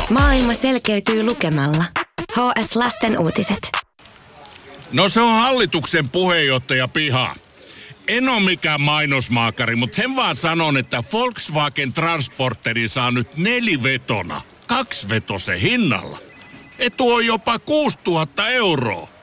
Maailma selkeytyy lukemalla. HS Lasten uutiset. No se on hallituksen puheenjohtaja Piha. En ole mikään mainosmaakari, mutta sen vaan sanon, että Volkswagen Transporteri saa nyt 4-vetona 2-vetosen hinnalla. Etu on jopa 6 000 euroa.